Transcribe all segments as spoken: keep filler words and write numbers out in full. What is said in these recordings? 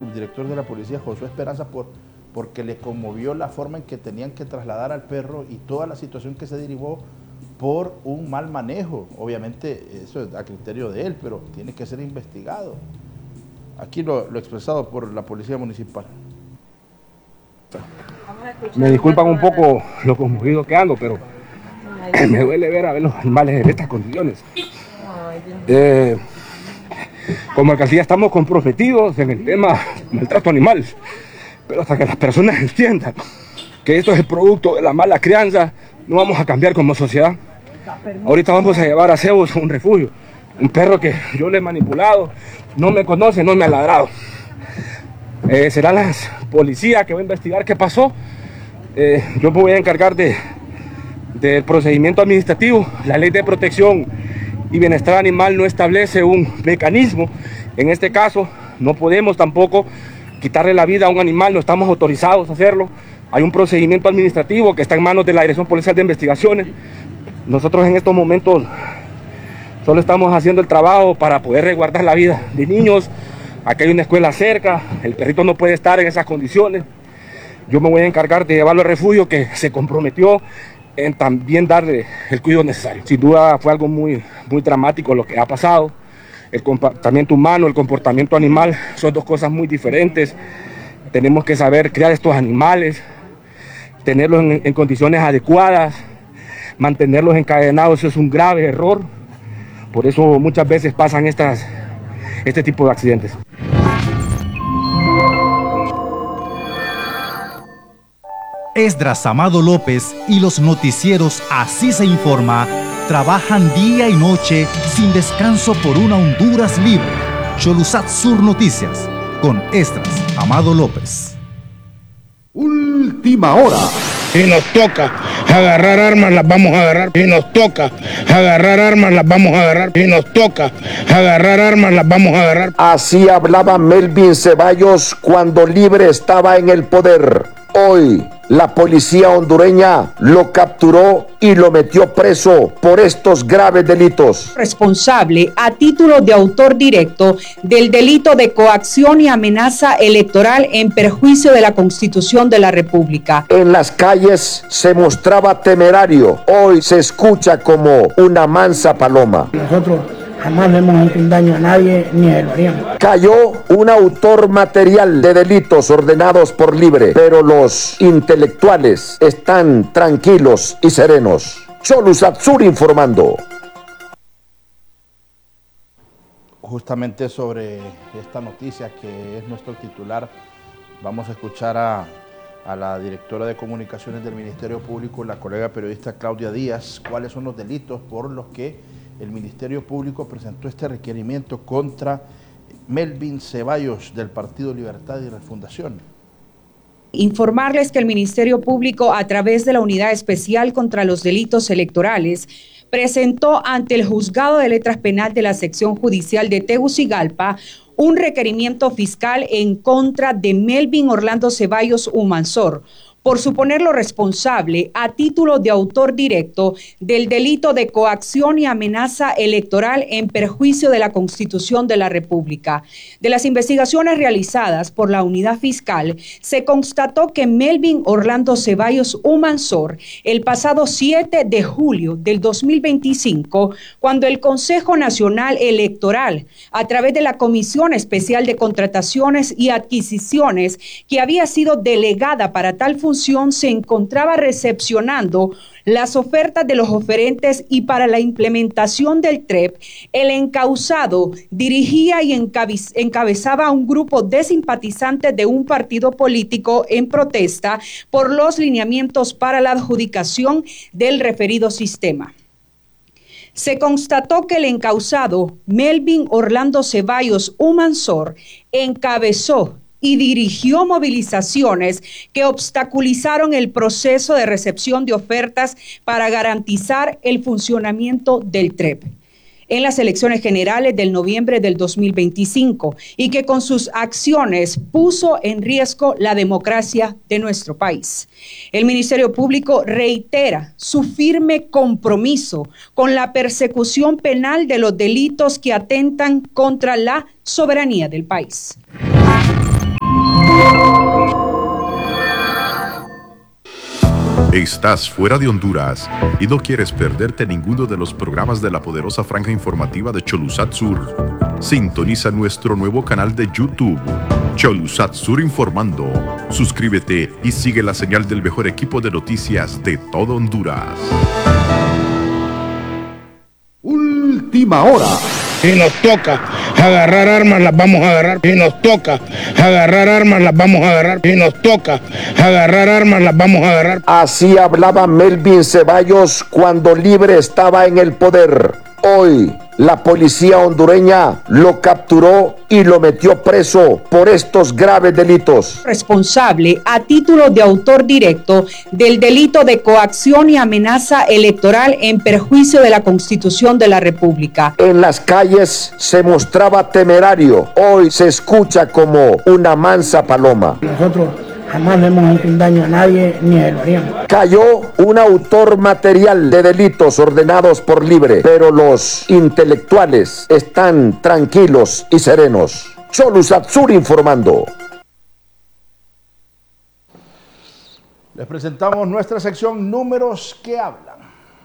subdirector de la policía, Josué Esperanza, por, porque le conmovió la forma en que tenían que trasladar al perro y toda la situación que se derivó por un mal manejo. Obviamente eso es a criterio de él, pero tiene que ser investigado. Aquí lo, lo expresado por la Policía Municipal. Me disculpan un poco lo conmovido que ando, pero me duele ver a ver los animales en estas condiciones. Eh, como alcaldía estamos comprometidos en el tema del maltrato animal, pero hasta que las personas entiendan que esto es el producto de la mala crianza, no vamos a cambiar como sociedad. Ahorita vamos a llevar a Zeus a un refugio, un perro que yo le he manipulado, no me conoce, no me ha ladrado. Eh, será la policía que va a investigar qué pasó. Eh, yo me voy a encargar de, del procedimiento administrativo. La ley de protección y bienestar animal no establece un mecanismo. En este caso no podemos tampoco quitarle la vida a un animal, no estamos autorizados a hacerlo. Hay un procedimiento administrativo que está en manos de la Dirección Policial de Investigaciones. Nosotros en estos momentos solo estamos haciendo el trabajo para poder resguardar la vida de niños. Aquí hay una escuela cerca, el perrito no puede estar en esas condiciones. Yo me voy a encargar de llevarlo al refugio, que se comprometió en también darle el cuidado necesario. Sin duda fue algo muy, muy dramático lo que ha pasado. El comportamiento humano, el comportamiento animal son dos cosas muy diferentes. Tenemos que saber criar estos animales, tenerlos en, en condiciones adecuadas, mantenerlos encadenados, eso es un grave error. Por eso muchas veces pasan estas, este tipo de accidentes. Esdras Amado López y los noticieros Así se informa trabajan día y noche sin descanso por una Honduras libre. Cholusat Sur Noticias con Esdras Amado López. Última hora. Si nos toca agarrar armas, las vamos a agarrar. Si nos toca agarrar armas, las vamos a agarrar. Si nos toca agarrar armas, las vamos a agarrar. Así hablaba Melvin Ceballos cuando Libre estaba en el poder. Hoy, la policía hondureña lo capturó y lo metió preso por estos graves delitos. Responsable a título de autor directo del delito de coacción y amenaza electoral en perjuicio de la Constitución de la República. En las calles se mostraba temerario. Hoy se escucha como una mansa paloma. Nosotros jamás le hemos hecho un daño a nadie ni lo haríamos. Cayó un autor material de delitos ordenados por Libre, pero los intelectuales están tranquilos y serenos. Cholusat Sur informando. Justamente sobre esta noticia que es nuestro titular, vamos a escuchar a, a la directora de comunicaciones del Ministerio Público, la colega periodista Claudia Díaz, cuáles son los delitos por los que el Ministerio Público presentó este requerimiento contra Melvin Ceballos del Partido Libertad y Refundación. Informarles que el Ministerio Público, a través de la Unidad Especial contra los Delitos Electorales, presentó ante el Juzgado de Letras Penal de la Sección Judicial de Tegucigalpa un requerimiento fiscal en contra de Melvin Orlando Ceballos Humansor, por suponerlo responsable a título de autor directo del delito de coacción y amenaza electoral en perjuicio de la Constitución de la República. De las investigaciones realizadas por la unidad fiscal, se constató que Melvin Orlando Ceballos Humansor, el pasado siete de julio del dos mil veinticinco, cuando el Consejo Nacional Electoral, a través de la Comisión Especial de Contrataciones y Adquisiciones, que había sido delegada para tal función, se encontraba recepcionando las ofertas de los oferentes y para la implementación del T R E P, el encausado dirigía y encabezaba a un grupo de simpatizantes de un partido político en protesta por los lineamientos para la adjudicación del referido sistema. Se constató que el encausado Melvin Orlando Ceballos Humansor encabezó y dirigió movilizaciones que obstaculizaron el proceso de recepción de ofertas para garantizar el funcionamiento del T R E P en las elecciones generales del noviembre del dos mil veinticinco y que con sus acciones puso en riesgo la democracia de nuestro país. El Ministerio Público reitera su firme compromiso con la persecución penal de los delitos que atentan contra la soberanía del país. ¿Estás fuera de Honduras y no quieres perderte ninguno de los programas de la poderosa franja informativa de Cholusat Sur? Sintoniza nuestro nuevo canal de YouTube, Cholusat Sur Informando. Suscríbete y sigue la señal del mejor equipo de noticias de todo Honduras. Última hora. Si nos toca agarrar armas, las vamos a agarrar. Si nos toca agarrar armas, las vamos a agarrar. Si nos toca agarrar armas, las vamos a agarrar. Así hablaba Melvin Ceballos cuando Libre estaba en el poder. Hoy, la policía hondureña lo capturó y lo metió preso por estos graves delitos. Responsable a título de autor directo del delito de coacción y amenaza electoral en perjuicio de la Constitución de la República. En las calles se mostraba temerario. Hoy se escucha como una mansa paloma. Nosotros jamás le hemos hecho un daño a nadie ni a lo haríamos. Cayó un autor material de delitos ordenados por Libre, pero los intelectuales están tranquilos y serenos. Cholusat Sur informando. Les presentamos nuestra sección Números que Hablan.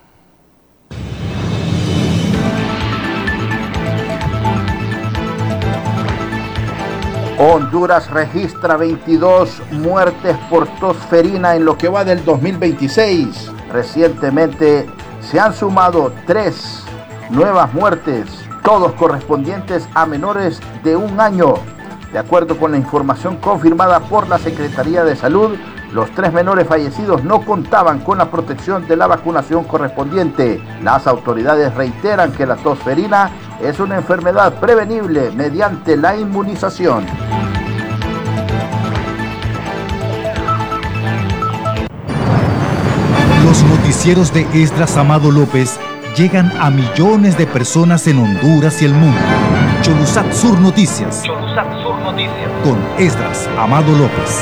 Honduras registra veintidós muertes por tosferina en lo que va del dos mil veintiséis. Recientemente se han sumado tres nuevas muertes, todos correspondientes a menores de un año. De acuerdo con la información confirmada por la Secretaría de Salud, los tres menores fallecidos no contaban con la protección de la vacunación correspondiente. Las autoridades reiteran que la tosferina es una enfermedad prevenible mediante la inmunización. Los noticieros de Esdras Amado López llegan a millones de personas en Honduras y el mundo. Cholusat Sur Noticias. Cholusat Sur Noticias. Con Esdras Amado López.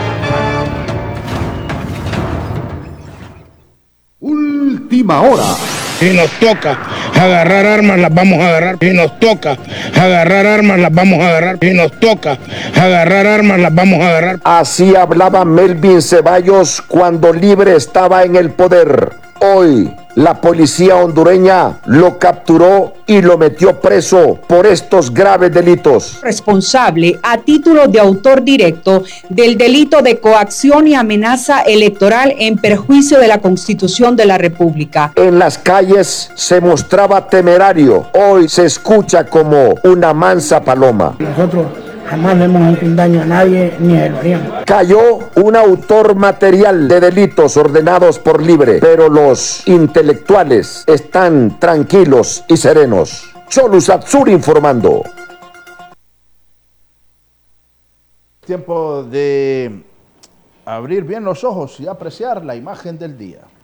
Última hora. Si nos toca agarrar armas, las vamos a agarrar. Si nos toca agarrar armas, las vamos a agarrar. Si nos toca agarrar armas, las vamos a agarrar. Así hablaba Melvin Ceballos cuando Libre estaba en el poder. Hoy, la policía hondureña lo capturó y lo metió preso por estos graves delitos. Responsable a título de autor directo del delito de coacción y amenaza electoral en perjuicio de la Constitución de la República. En las calles se mostraba temerario. Hoy se escucha como una mansa paloma. Nosotros jamás le hemos hecho un daño a nadie ni a lo haríamos. Cayó un autor material de delitos ordenados por Libre, pero los intelectuales están tranquilos y serenos. Cholusat Sur informando. Tiempo de abrir bien los ojos y apreciar la imagen del día.